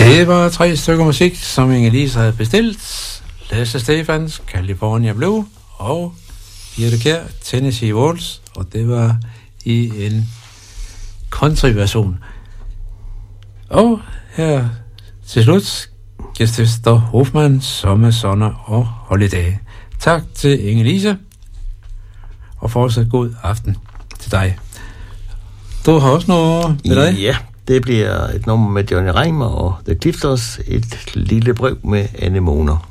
Det var 3 stykker musik, som Inge-Lise havde bestilt. Lasse Stefans, California Blue, og Birthe Kjær, Tennessee Waltz, og det var i en country-version. Og her til slut, gæstester Hofmann, Sommer, Sonner og Holiday. Tak til Inge-Lise, og fortsat god aften til dig. Du har også noget med dig? Ja, det bliver et nummer med Johnny Reimer og The Clifters, et lille brev med anemoner.